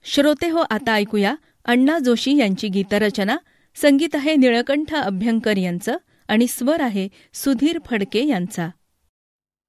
श्रोते हो, आता ऐकूया अण्णा जोशी यांची गीतरचना. संगीत आहे निळकंठ अभ्यंकर यांचं आणि स्वर आहे सुधीर फडके यांचा.